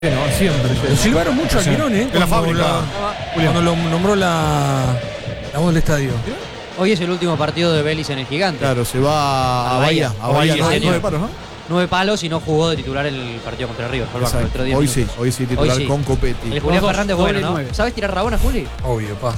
No, siempre. Lo silbaron mucho a Quirón, De la fábrica. Cuando lo nombró la voz del estadio. Hoy es el último partido de Vélez en el Gigante. Claro, se va a Bahía. A Bahía, Bahía, 9 paros, ¿no? 9 palos y no jugó de titular el partido contra River. Exacto. Hoy sí, titular con Copetti. El Julián Fernández es bueno, ¿no? 9. ¿Sabes tirar rabona, Juli? Obvio, pa.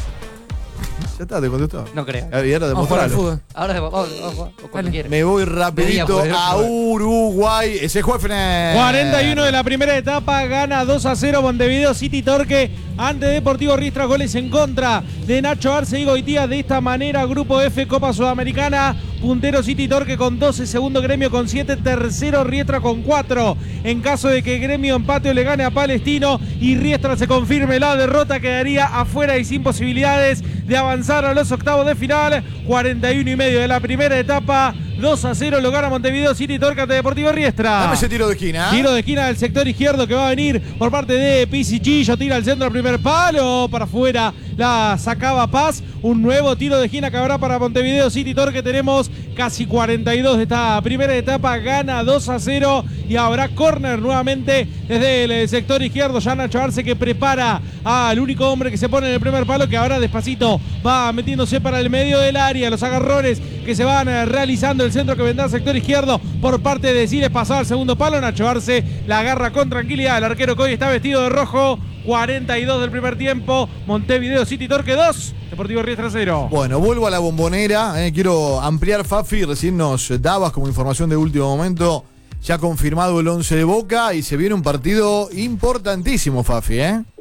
Ya está, te contestó. No creo. Y ahora demostrarlo. Ahora vamos cuando quieras. Me voy rapidito a Uruguay. Ese es Juefner. 41 de la primera etapa, gana 2-0 Montevideo City Torque ante Deportivo Riestra, goles en contra de Nacho Arce y Goitia. De esta manera, Grupo F, Copa Sudamericana, puntero City Torque con 12, segundo Gremio con 7, tercero Riestra con 4. En caso de que Gremio empate o le gane a Palestino y Riestra se confirme la derrota, quedaría afuera y sin posibilidades de avanzar a los octavos de final. 41 y medio de la primera etapa, 2-0 lo gana Montevideo City Torque ante Deportivo Riestra. Dame ese tiro de esquina. Tiro de esquina del sector izquierdo que va a venir por parte de Pisichillo. Tira al centro al primer palo. Para afuera la sacaba Paz. Un nuevo tiro de esquina que habrá para Montevideo City Torque. Tenemos casi 42 de esta primera etapa. Gana 2-0 y habrá córner nuevamente desde el sector izquierdo. Ya Nacho Arce que prepara al único hombre que se pone en el primer palo, que ahora despacito va metiéndose para el medio del área. Los agarrones que se van realizando. El centro que vendrá al sector izquierdo por parte de Siles, pasado al segundo palo. Nacho Arce la agarra con tranquilidad. El arquero que hoy está vestido de rojo. 42 del primer tiempo. Montevideo City Torque 2, Deportivo Riestra 0. Bueno, vuelvo a la Bombonera. Quiero ampliar, Fafi. Recién nos dabas como información de último momento. Ya confirmado el 11 de Boca y se viene un partido importantísimo, Fafi,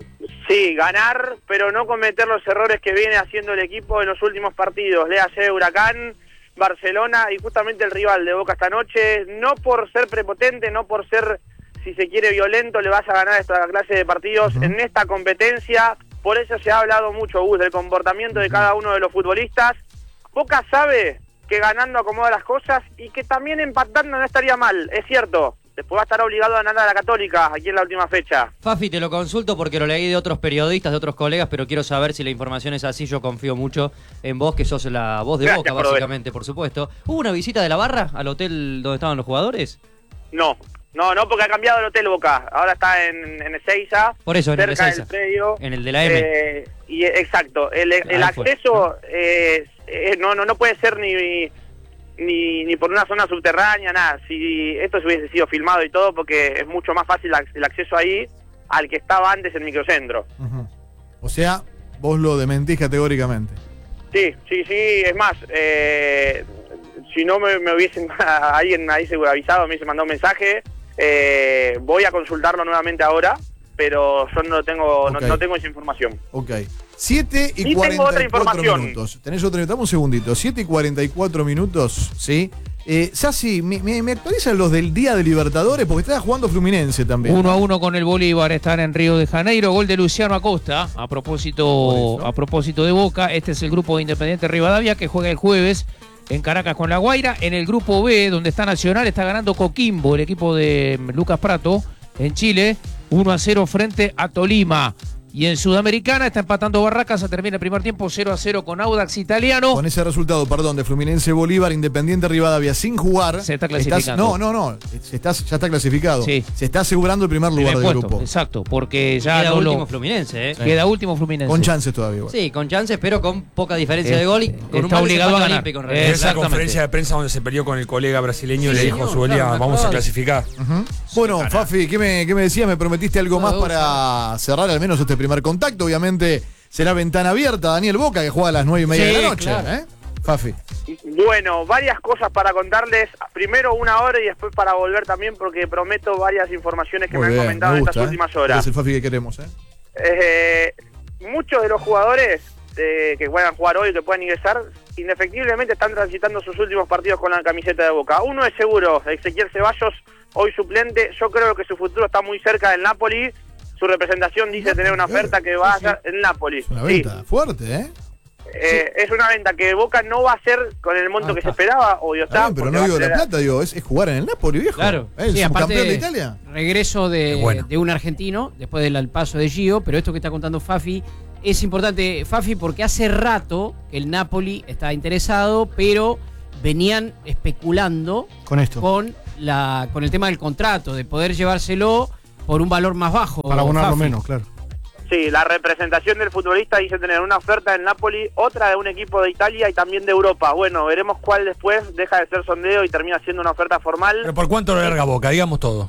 Sí, ganar, pero no cometer los errores que viene haciendo el equipo en los últimos partidos. Léase Huracán, Barcelona y justamente el rival de Boca esta noche. No por ser prepotente, no por ser, si se quiere, violento, le vas a ganar esta clase de partidos en esta competencia. Por eso se ha hablado mucho, Gus, del comportamiento de cada uno de los futbolistas. Boca sabe que ganando acomoda las cosas y que también empatando no estaría mal, es cierto. Después va a estar obligado a ganar a la Católica aquí en la última fecha. Fafi, te lo consulto porque lo leí de otros periodistas, de otros colegas, pero quiero saber si la información es así. Yo confío mucho en vos, que sos la voz de Gracias, Boca, básicamente, por supuesto. ¿Hubo una visita de la barra al hotel donde estaban los jugadores? No, porque ha cambiado el hotel Boca. Ahora está en Ezeiza. Por eso, en el cerca Ezeiza. del predio. En el de la M. Exacto. El acceso no puede ser ni por una zona subterránea, nada. Si esto se hubiese sido filmado y todo, porque es mucho más fácil el acceso ahí al que estaba antes el microcentro. O sea, vos lo desmentís categóricamente. Sí, es más, si no me hubiesen alguien ahí seguro avisado, me hubiese mandado un mensaje, voy a consultarlo nuevamente ahora, pero yo no tengo, Okay. no tengo esa información. Ok. 7 y Y tengo otra 44 información. minutos. Tenés otra, dame un segundito. 7 y 44 minutos, ¿sí? Sassi, ¿me actualizan los del Día de Libertadores? Porque estaba jugando Fluminense también. 1-1 con el Bolívar, están en Río de Janeiro. Gol de Luciano Acosta, a propósito de Boca. Este es el grupo de Independiente Rivadavia que juega el jueves en Caracas con La Guaira. En el grupo B, donde está Nacional, está ganando Coquimbo, el equipo de Lucas Pratto, en Chile, 1-0 frente a Tolima. Y en Sudamericana está empatando Barracas, termina el primer tiempo 0-0 con Audax Italiano. Con ese resultado, de Fluminense Bolívar, Independiente Rivadavia sin jugar. Se está clasificando. Ya está clasificado. Sí. Se está asegurando el primer lugar del grupo. Exacto, porque ya Queda no último Fluminense, Queda último Fluminense. Con chances todavía. Igual. Sí, con chances, pero con poca diferencia de gol y con un está mal obligado a desempate ganar. olímpico en realidad. Esa conferencia de prensa donde se peleó con el colega brasileño y le dijo a su claro, vamos a natural. clasificar. Bueno, Fafi, ¿qué me decías? Me prometiste algo más para cerrar al menos este primer contacto. Obviamente será ventana abierta. Daniel Boca, que juega a las 9:30 de la noche. Claro. Fafi. Bueno, varias cosas para contarles. Primero 1 hora y después para volver también, porque prometo varias informaciones que Muy me bien, han comentado me en gusta, estas últimas horas. Es el Fafi que queremos, Muchos de los jugadores que puedan jugar hoy, que puedan ingresar, indefectiblemente están transitando sus últimos partidos con la camiseta de Boca. Uno es seguro, Ezequiel Ceballos, hoy suplente. Yo creo que su futuro está muy cerca del Napoli. Su representación dice tener una oferta que va a hacer el Napoli. Es una venta fuerte, Es una venta que Boca no va a hacer con el monto que se esperaba, obvio está. Pero no digo la plata, digo, es jugar en el Napoli, viejo. Claro. El Sí, subcampeón aparte, de Italia. regreso de Bueno. un argentino, después del paso de Gio, pero esto que está contando Fafi es importante, Fafi, porque hace rato que el Napoli está interesado, pero venían especulando Con esto. con el tema del contrato, de poder llevárselo por un valor más bajo. Para abonarlo Fafi. menos, claro. Sí, la representación del futbolista dice tener una oferta en Napoli, otra de un equipo de Italia y también de Europa. Bueno, veremos cuál después deja de ser sondeo y termina siendo una oferta formal. ¿Pero por cuánto lo larga Boca? Digamos todo.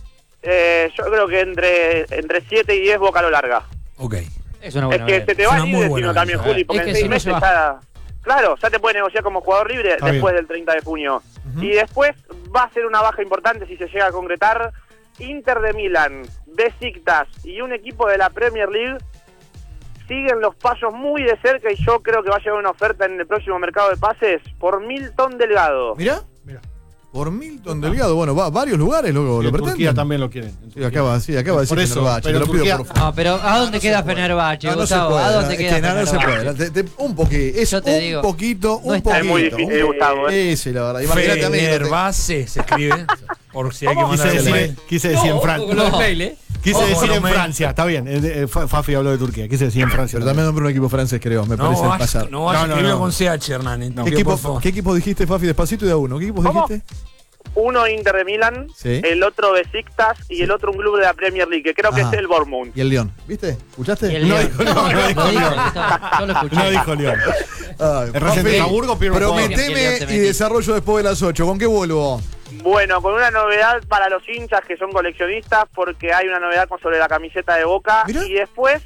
Yo creo que entre 7 y 10 Boca lo larga. Ok. Es una Es buena que vez. se te Es va una el muy libre buena destino también, vez, Juli, porque Es en que 6 si no meses se va. ya... Claro, ya te puede negociar como jugador libre Está después bien. del 30 de junio. Y después va a ser una baja importante si se llega a concretar. Inter de Milán, Besiktas y un equipo de la Premier League siguen los pasos muy de cerca y yo creo que va a llegar una oferta en el próximo mercado de pases por Milton Delgado. Mirá. Por Milton Delgado. Bueno, varios lugares lo Y en pretenden. Turquía también lo quieren. Sí, acaba de decir Por eso, Fenerbahce, pero te lo pido Turquía- por favor. No, pero ¿a dónde queda Fenerbahce, No se Gustavo? puede, ¿A dónde es queda que no se Fenerbahce? puede. Un poquito, es Yo te un digo, poquito, no un está- poquito. Es muy difícil, Gustavo. Ese, la verdad. Imagínate a mí. Fenerbahce se escribe. Por si hay que mandar el mail. Quise decir en Francia. Con lo del mail, ¿eh? Quise Ojo, decir no en me- Francia, está bien. Fafi habló de Turquía. Quise decir en Francia. Pero también nombré un equipo francés, creo, me parece el pasar. No vas a No, no, escribirlo no. con CH, Hernán. ¿Qué equipo dijiste, Fafi? Despacito y a uno. ¿Qué equipo ¿Cómo? dijiste? Uno Inter de Milán, Sí. el otro Besiktas y el otro un club de la Premier League, que creo que Ajá. es el Bournemouth. Y el León. ¿Viste? ¿Escuchaste? Y el León. no dijo Lo dijo, León. yo lo escuché. No dijo León. Ay, El Fafi, Rosenborg pierde un jugador. Y el León prometeme te y metí. desarrollo después de las 8. ¿Con qué vuelvo? Bueno, con una novedad para los hinchas que son coleccionistas, porque hay una novedad sobre la camiseta de Boca. Mirá. Y después,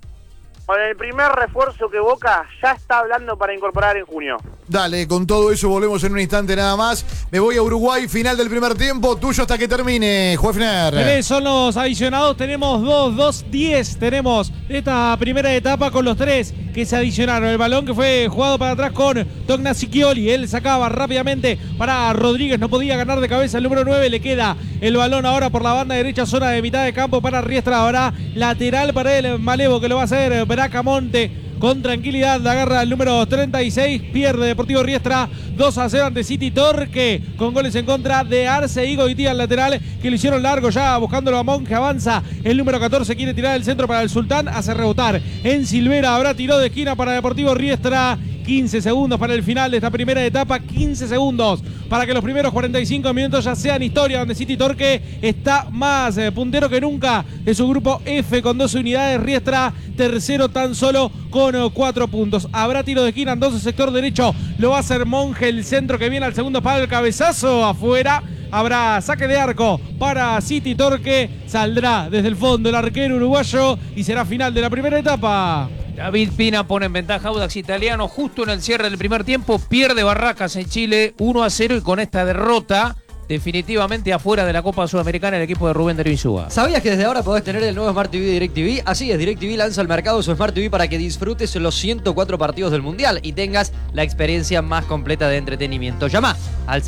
con el primer refuerzo que Boca ya está hablando para incorporar en junio. Dale, con todo eso volvemos en un instante nada más. Me voy a Uruguay, final del primer tiempo. Tuyo hasta que termine, Juefner. 3 son los adicionados, tenemos 2-10 tenemos esta primera etapa con los 3 que se adicionaron. El balón que fue jugado para atrás con Togna Sicchioli, él sacaba rápidamente para Rodríguez, no podía ganar de cabeza el número 9, le queda el balón ahora por la banda derecha, zona de mitad de campo para Riestra, ahora lateral para el Malevo que lo va a hacer Bracamonte. Con tranquilidad la agarra el número 36, pierde Deportivo Riestra 2-0 ante City Torque, con goles en contra de Arce y Goitía al lateral, que lo hicieron largo ya buscándolo a Monge, avanza el número 14, quiere tirar el centro para el Sultán, hace rebotar en Silvera, habrá tiro de esquina para Deportivo Riestra. 15 segundos para el final de esta primera etapa, 15 segundos para que los primeros 45 minutos ya sean historia, donde City Torque está más puntero que nunca de su grupo F con 12 unidades, Riestra tercero tan solo con 4 puntos. Habrá tiro de esquina entonces sector derecho, lo va a hacer Monge, el centro que viene al segundo palo, el cabezazo afuera. Habrá saque de arco para City Torque, saldrá desde el fondo el arquero uruguayo y será final de la primera etapa. David Pina pone en ventaja a Audax Italiano justo en el cierre del primer tiempo. Pierde Barracas en Chile 1-0 y con esta derrota definitivamente afuera de la Copa Sudamericana el equipo de Rubén Darío Insúa. ¿Sabías que desde ahora podés tener el nuevo Smart TV de DirecTV? Así es, DirecTV lanza al mercado su Smart TV para que disfrutes los 104 partidos del Mundial y tengas la experiencia más completa de entretenimiento. Llama al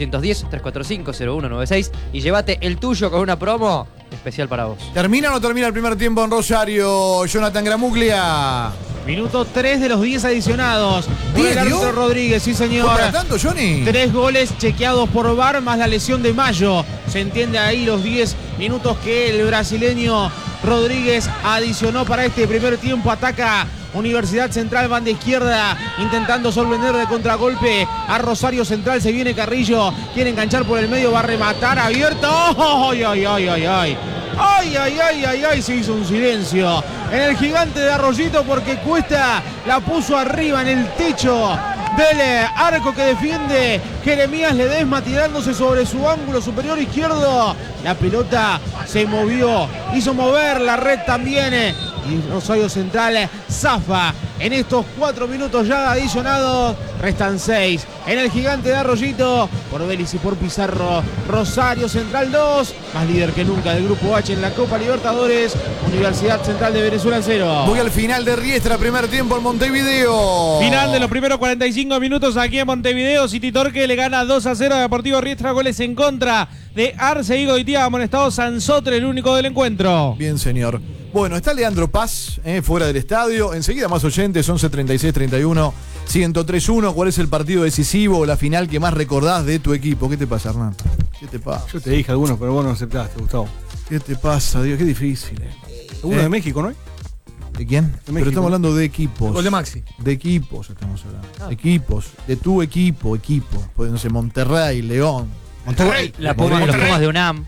0810-345-0196 y llévate el tuyo con una promo especial para vos. ¿Termina o no termina el primer tiempo en Rosario, Jonathan Gramuglia? Minuto 3 de los 10 adicionados. Por ¿10 el árbitro dio? Rodríguez, sí ¿Fue señor. para tanto, Johnny? 3 goles chequeados por VAR más la lesión de Mayo. Se entiende ahí los 10 minutos que el brasileño Rodríguez adicionó para este primer tiempo. Ataca Universidad Central, banda izquierda, intentando sorprender de contragolpe a Rosario Central. Se viene Carrillo, quiere enganchar por el medio, va a rematar abierto. ¡Ay, ay, ay, ay, ay! ¡Ay, ay, ay, ay, ay! Se hizo un silencio en el gigante de Arroyito porque Cuesta la puso arriba en el techo del arco que defiende Jeremías Ledesma, tirándose sobre su ángulo superior izquierdo. La pelota se movió, hizo mover la red también. Y Rosario Central zafa en estos 4 minutos ya adicionados. Restan 6 en el gigante de Arroyito. Por Vélez y por Pizarro. Rosario Central 2. Más líder que nunca del Grupo H en la Copa Libertadores. Universidad Central de Venezuela 0. Voy al final de Riestra, primer tiempo en Montevideo. Final de los primeros 45 minutos aquí en Montevideo. City Torque le gana 2-0 a Deportivo Riestra. Goles en contra de Arce y Goitía. Amonestado Sansotre, el único del encuentro. Bien, señor. Bueno, está Leandro Paz, fuera del estadio. Enseguida más oyentes, 11 36 31 103-1. ¿Cuál es el partido decisivo o la final que más recordás de tu equipo? ¿Qué te pasa, Hernán? ¿Qué te pasa? Yo te dije algunos, pero vos no aceptaste, Gustavo. ¿Qué te pasa, Dios? Qué difícil. Uno de México, ¿no? ¿De quién? Pero estamos hablando de equipos. Gol de Maxi. De equipos estamos hablando. Equipos. De tu equipo. Pues no sé, Monterrey, León. Monterrey. Los Pumas de UNAM.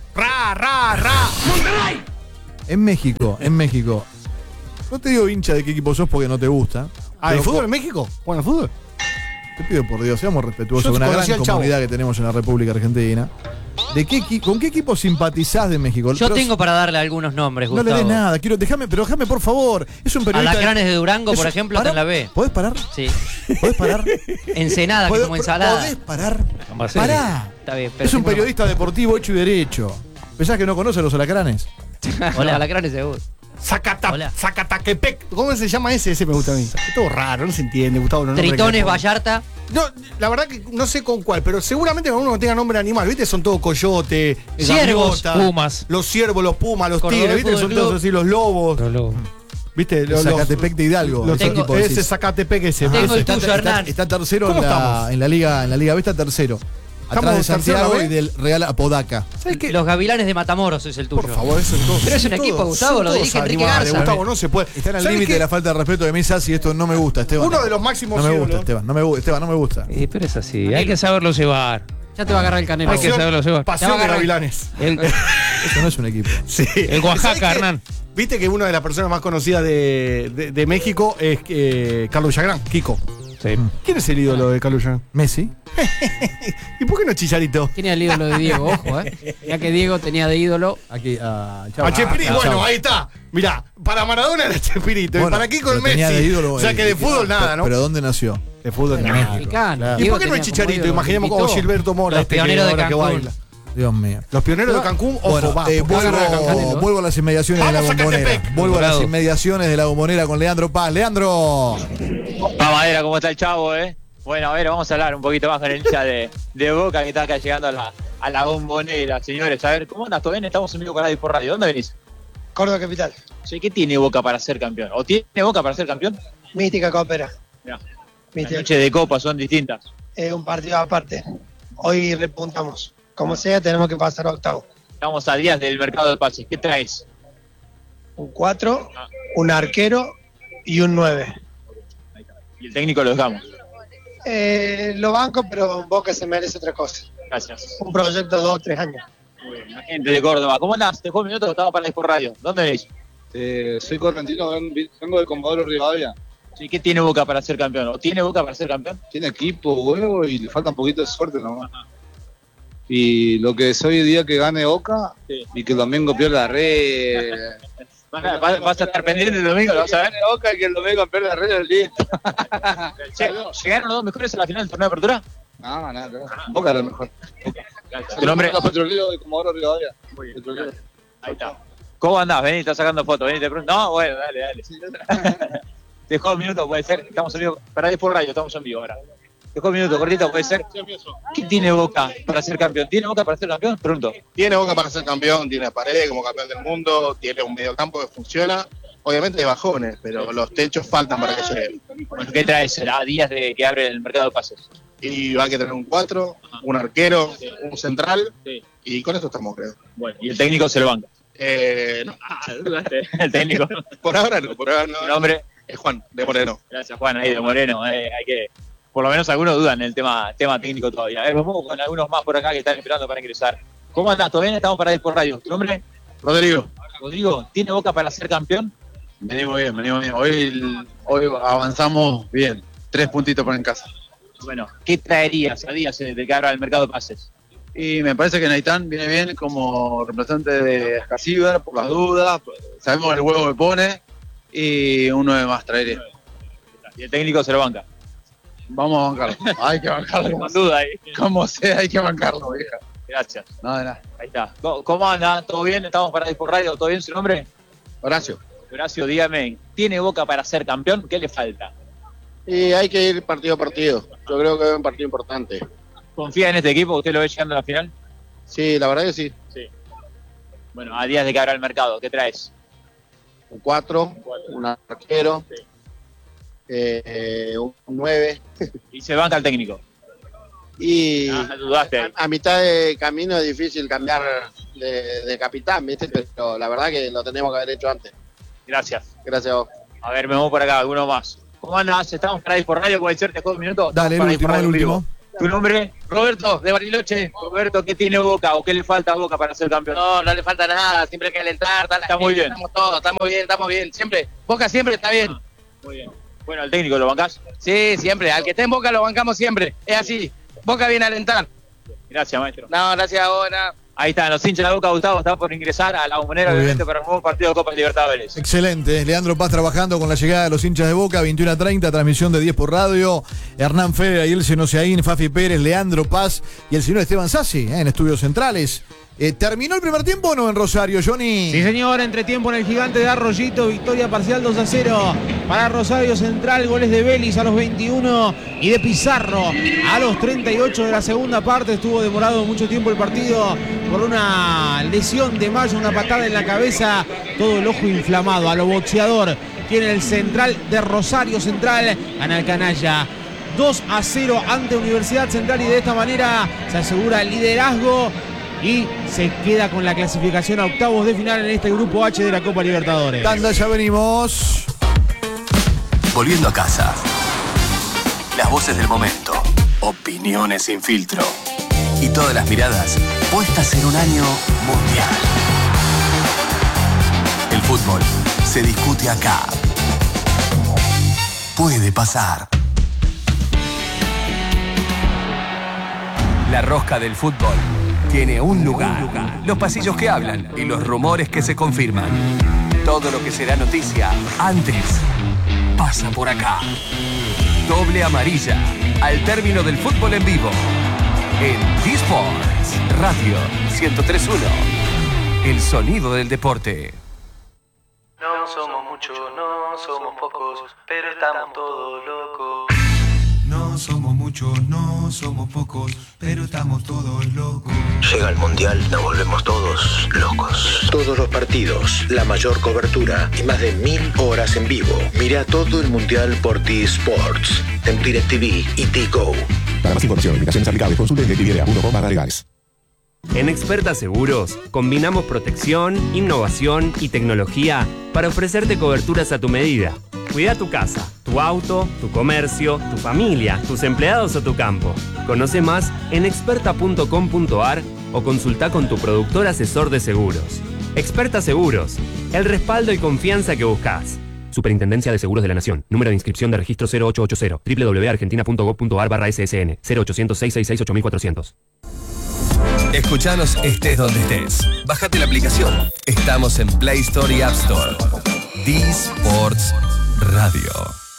En México. No te digo hincha de qué equipo sos porque no te gusta. ¿De pero fútbol en México? Bueno, fútbol. Te pido por Dios, seamos respetuosos Yo con una conocí gran al Chavo. comunidad que tenemos en la República Argentina. ¿Con qué equipo simpatizás de México? Yo Pero tengo para darle algunos nombres, no Gustavo. le des nada, déjame por favor. Es un periodista. Alacranes de Durango, por Eso, ejemplo, ¿para? está en la B. ¿Podés parar? Sí. ¿Podés parar? Ensenada, que como ensalada. ¿Podés parar? Ambas Pará. Está bien, pero Es un periodista deportivo hecho y derecho. ¿Pensás que no conoce a los alacranes? Hola, Alacranes seguro. Hola. Zacatepec. ¿Cómo se llama ese? Ese me gusta a mí. Es todo raro, no se entiende, Gustavo. Los nombres Tritones, que le ponen. Vallarta. No, la verdad que no sé con cuál, pero seguramente con uno que tenga nombre animal, ¿viste? Son todos coyote, Ciervos, gaviota, Pumas. los ciervos, los pumas, los Cordobés tigres, ¿viste? Fútbol Son Club. todos así, los lobos. Pero ¿Viste? El Zacatepec de Hidalgo. Los Tengo- equipos ese decís. Zacatepec ese. Tengo el Está- tuyo, está- Hernán. Está tercero ¿Cómo en estamos? la Liga B, está tercero. Atrás de Estamos tercero, Santiago ¿no? y del Real Apodaca. ¿Sabes qué? Los Gavilanes de Matamoros es el tuyo. Por favor, eso es todo. Pero es un equipo, Gustavo, lo dirige Enrique Garza. Gustavo, no se puede. Están al ¿Sabes límite qué? de la falta de respeto de Mesa y esto no me gusta, Esteban. Uno de los máximos No me gusta, ídolos. Esteban. No me gusta. pero es así, hay que saberlo llevar. Ya te va a agarrar el canelo. Hay que saberlo llevar. Pasión de Gavilanes. El, Eso no es un equipo. Sí. el Oaxaca, ¿Sabes qué? Hernán. Viste que una de las personas más conocidas de México es Carlos Villagrán, Kiko. Sí. ¿Quién es el ídolo de Carlos Villagrán? Messi. ¿Y por qué no Chicharito? Tenía el ídolo de Diego, ojo, Ya que Diego tenía de ídolo. Aquí A Chespirito, bueno, ahí está. Mirá, para Maradona era Chespirito. y para Kiko el Messi. O sea que de fútbol nada, ¿no? Pero ¿dónde nació? De fútbol Era nada. mexicano. ¿Y Diego por qué no es tenía como Chicharito? ídolo, Imaginemos invitó. como Gilberto Mora, Los este que pioneros de ahora que Cancún. baila. Dios mío. Los pioneros de Cancún, ojo, Bueno, va, porque agarra a Canelo. vuelvo a las inmediaciones de la Vamos a Bombonera. Catepec. Vuelvo a las Colorado. inmediaciones de la Bombonera con Leandro Paz. Leandro. Mamadera, ¿cómo está el chavo, Bueno, a ver, vamos a hablar un poquito más con el hincha de Boca que está acá llegando a la Bombonera, señores. A ver, ¿cómo andas? ¿Todo bien? Estamos en vivo con Radio por Radio. ¿Dónde venís? Córdoba Capital. Che, ¿qué tiene Boca para ser campeón? ¿O tiene Boca para ser campeón? Mística Coopera. Mirá, las Mística. noches de Copa son distintas. Es un partido aparte. Hoy repuntamos. Como sea, tenemos que pasar a octavo. Estamos a días del mercado de pases. ¿Qué traes? Un 4, un arquero y un 9. Y el técnico lo dejamos. Lo banco, pero Boca se merece otra cosa. Gracias. Un proyecto de 2 o 3 años. La gente de Córdoba. ¿Cómo andás? Te juego un minuto, estamos para Radio por Radio. ¿Dónde venís? Soy correntino, vengo de Comodoro Rivadavia. Sí, ¿qué tiene Boca para ser campeón? ¿O tiene Boca para ser campeón? Tiene equipo, huevo y le falta un poquito de suerte nomás. Y lo que es hoy día que gane Boca Sí. y que el domingo pierda la red. ¿Vas a estar pendiente el domingo? ¿Lo vas a ver? Boca y que el domingo pierda la red listo. Che, ¿llegaron los dos mejores a la final del torneo de apertura? No, nada. Boca era el mejor. ¿Tu nombre? Los petroleros de Comodoro Rivadavia. Petrolero. Ahí está. ¿Cómo andás? Vení, estás sacando fotos. Vení, te pregunto. No, bueno, dale. Te dejo un minuto, puede ser. Estamos en vivo. Para por radio, estamos en vivo ahora. Te dejo un minuto, cortito, puede ser. ¿Qué tiene Boca para ser campeón? ¿Tiene Boca para ser campeón? Pregunto. Tiene Boca para ser campeón, tiene a Paredes como campeón del mundo, tiene un mediocampo que funciona. Obviamente hay bajones, pero los techos faltan para que lleguen. Bueno, ¿qué traes a días de que abre el mercado de pases? Y va a que tener un 4, un arquero, un central, Sí. y con eso estamos, creo. Bueno, y el técnico se lo banca. No, El técnico. por ahora no, por ahora no. ¿Tu nombre? Es Juan, de Moreno. Gracias, Juan, ahí de Moreno. Hay que. Por lo menos algunos dudan en el tema técnico todavía. A ver, vamos con algunos más por acá que están esperando para ingresar. ¿Cómo andás? ¿Todo bien? Estamos para ir por radio. ¿Tu nombre? Rodrigo. Rodrigo, ¿tiene Boca para ser campeón? Venimos bien. Hoy avanzamos bien. 3 puntitos por en casa. Bueno, ¿qué traerías a días de que abra el mercado de pases? Y me parece que Naitán viene bien como representante de Casiber por las dudas. Sabemos el huevo que pone y uno de más traería. Y el técnico se lo banca. Vamos a bancarlo. Hay que bancarlo. Con duda ahí. Como sea, hay que bancarlo, vieja. Gracias. No, de nada. Ahí está. ¿Cómo anda? ¿Todo bien? ¿Estamos para ir por radio? ¿Todo bien su nombre? Horacio. Horacio, dígame, ¿tiene Boca para ser campeón? ¿Qué le falta? Y hay que ir partido a partido. Yo creo que es un partido importante. ¿Confía en este equipo? ¿Usted lo ve llegando a la final? Sí, la verdad que sí. Bueno, a días de que abra el mercado, ¿qué traes? Un 4, un arquero, un 9. Y se banca el técnico. Y Dudaste ahí. a mitad de camino es difícil cambiar de capitán, ¿viste? Pero la verdad que lo tenemos que haber hecho antes. Gracias. Gracias a vos. A ver, me muevo por acá, alguno más. ¿Cómo andás? ¿Estamos para ir por radio? ¿Puede ser? ¿Te juego un minuto? Dale, el Estamos para ir por último, radio el en vivo. último. ¿Tu nombre? Roberto, de Bariloche. Roberto, ¿qué tiene Boca o qué le falta a Boca para ser campeón? No le falta nada, siempre hay que alentar. Está muy bien. Estamos bien, siempre. Boca siempre está bien. Muy bien. Bueno, ¿al técnico lo bancás? Sí, siempre. Al que esté en Boca lo bancamos siempre. Es así. Boca viene a alentar. Gracias, maestro. No, gracias ahora. Ahí están, los hinchas de Boca. Gustavo está por ingresar a la Bombonera, obviamente, para un nuevo partido de Copa Libertadores. Excelente. Leandro Paz trabajando con la llegada de los hinchas de Boca, 21:30, transmisión de 10 por radio. Hernán Fede, Ariel Senosiaín, Fafi Pérez, Leandro Paz y el señor Esteban Sassi, en Estudios Centrales. ¿Terminó el primer tiempo o no en Rosario, Johnny? Sí, señor, entretiempo en el Gigante de Arroyito, victoria parcial 2-0 para Rosario Central, goles de Vélez a los 21 y de Pizarro a los 38 de la segunda parte. Estuvo demorado mucho tiempo el partido por una lesión de Mayo, una patada en la cabeza, todo el ojo inflamado, a lo boxeador. Tiene el central de Rosario Central, gana el canalla 2-0 ante Universidad Central y de esta manera se asegura el liderazgo y se queda con la clasificación a octavos de final en este grupo H de la Copa Libertadores. Tanda, ya venimos. Volviendo a casa. Las voces del momento. Opiniones sin filtro. Y todas las miradas puestas en un año mundial. El fútbol se discute acá. Puede pasar. La rosca del fútbol tiene un lugar. Los pasillos que hablan y los rumores que se confirman. Todo lo que será noticia antes pasa por acá. Doble amarilla al término del fútbol en vivo. En D-Sports Radio 103.1. El sonido del deporte. No somos muchos, no somos pocos, pero estamos todos locos. No somos muchos, no somos pocos, pero estamos todos locos. Llega el Mundial, nos volvemos todos locos. Todos los partidos, la mayor cobertura y más de 1000 horas en vivo. Mira todo el Mundial por T-Sports, en DirecTV y T-Go. Para más información, invitaciones aplicables, consulte en DirecTV.com/legales. En Experta Seguros combinamos protección, innovación y tecnología para ofrecerte coberturas a tu medida. Cuida tu casa, tu auto, tu comercio, tu familia, tus empleados o tu campo. Conoce más en experta.com.ar o consulta con tu productor asesor de seguros. Experta Seguros, el respaldo y confianza que buscas. Superintendencia de Seguros de la Nación. Número de inscripción de registro 0880. www.argentina.gov.ar/ssn 0800-666-8400. Escuchanos estés donde estés. Bájate la aplicación. Estamos en Play Store y App Store. D-Sports Radio.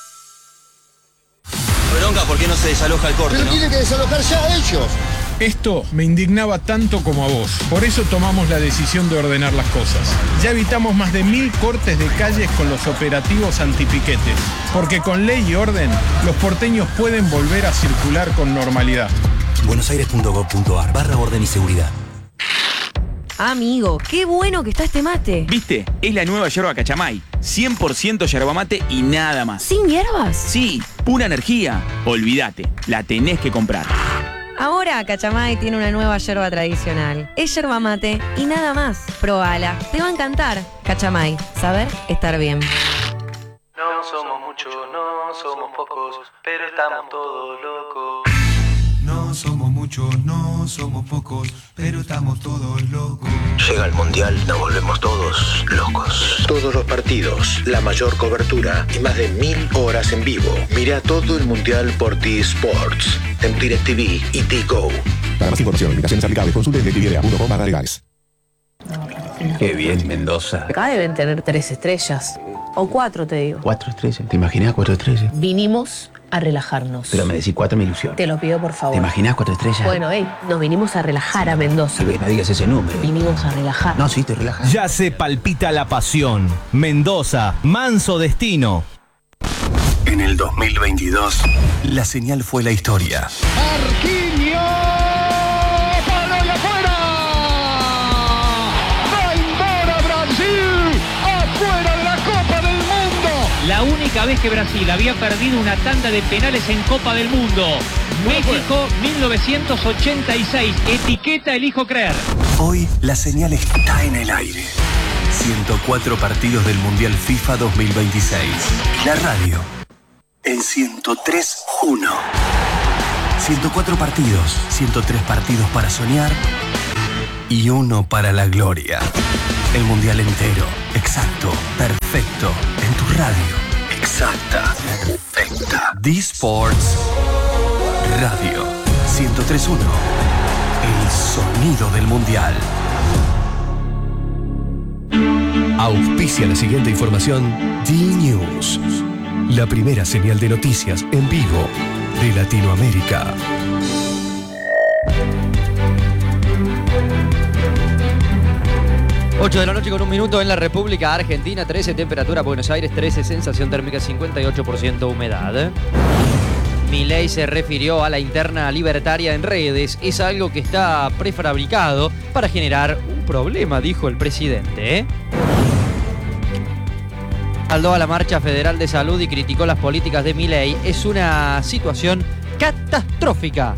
Bronca, ¿por qué no se desaloja el corte? Pero tiene que desalojar ya ellos. Esto me indignaba tanto como a vos. Por eso tomamos la decisión de ordenar las cosas. Ya evitamos más de 1000 cortes de calles con los operativos antipiquetes. Porque con ley y orden, los porteños pueden volver a circular con normalidad. buenosaires.gov.ar/orden y seguridad. Amigo, qué bueno que está este mate. ¿Viste? Es la nueva yerba Cachamay. 100% yerba mate y nada más. ¿Sin hierbas? Sí, pura energía. Olvídate, la tenés que comprar. Ahora Cachamay tiene una nueva yerba tradicional. Es yerba mate y nada más. Probala, te va a encantar. Cachamay, saber estar bien. No somos muchos, no somos pocos, pero estamos todos locos. No somos muchos, no somos pocos, pero estamos todos locos. Llega el Mundial, nos volvemos todos locos. Todos los partidos, la mayor cobertura y más de 1000 horas en vivo. Mira todo el Mundial por T-Sports, en DirecTV y T-Go. Para más información, invitaciones aplicables, consulte en DirecTV.com/legales. Qué bien, Mendoza. Acá deben tener 3 estrellas. O 4, te digo. 4 estrellas. ¿Te imaginas 4 estrellas? Vinimos a relajarnos. Pero me decís 4, me ilusión. Te lo pido, por favor. ¿Te imaginas 4 estrellas? Bueno, nos vinimos a relajar a Mendoza. No digas ese número. Vinimos a relajar. No, sí, te relajas. Ya se palpita la pasión. Mendoza, manso destino. En el 2022, la señal fue la historia. ¡Arquinho! ¡Palo y afuera! ¡Traidora Brasil! ¡Afuera de la Copa del Mundo! La única vez que Brasil había perdido una tanda de penales en Copa del Mundo. México 1986. Etiqueta elijo creer. Hoy la señal está en el aire. 104 partidos del Mundial FIFA 2026. La radio en 103.1. 104 partidos, 103 partidos para soñar y uno para la gloria. El mundial entero, exacto, perfecto, en tu radio. Exacta, perfecta. D-Sports Radio 103.1. El sonido del mundial. Auspicia la siguiente información D-News, la primera señal de noticias en vivo de Latinoamérica. Ocho de la noche con 1 minuto en la República Argentina, 13 temperatura, Buenos Aires 13, sensación térmica 58% humedad. Milei se refirió a la interna libertaria en redes, es algo que está prefabricado para generar un problema, dijo el presidente. Respaldó a la Marcha Federal de Salud y criticó las políticas de Milei. Es una situación catastrófica.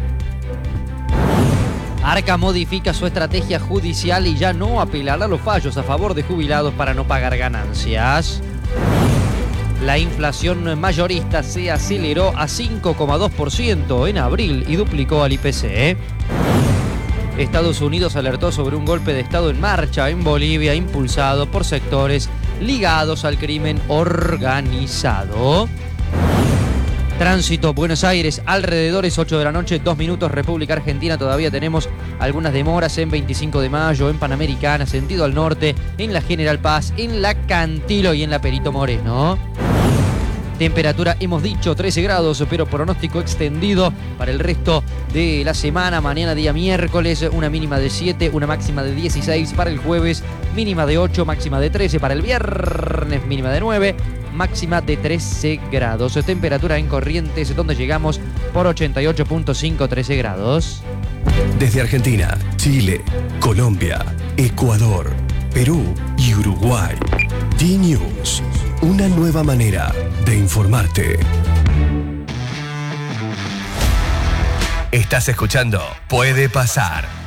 Arca modifica su estrategia judicial y ya no apelará a los fallos a favor de jubilados para no pagar ganancias. La inflación mayorista se aceleró a 5,2% en abril y duplicó al IPC. Estados Unidos alertó sobre un golpe de Estado en marcha en Bolivia impulsado por sectores ligados al crimen organizado. Tránsito, Buenos Aires, alrededores 8 de la noche, 2 minutos, República Argentina. Todavía tenemos algunas demoras en 25 de mayo, en Panamericana, sentido al norte, en la General Paz, en la Cantilo y en la Perito Moreno. Temperatura, hemos dicho, 13 grados, pero pronóstico extendido para el resto de la semana. Mañana, día miércoles, una mínima de 7, una máxima de 16 para el jueves, mínima de 8, máxima de 13 para el viernes, mínima de 9, máxima de 13 grados. Temperatura en Corrientes, donde llegamos por 88.5, 13 grados. Desde Argentina, Chile, Colombia, Ecuador, Perú y Uruguay. D-News, una nueva manera de informarte. Estás escuchando Puede Pasar.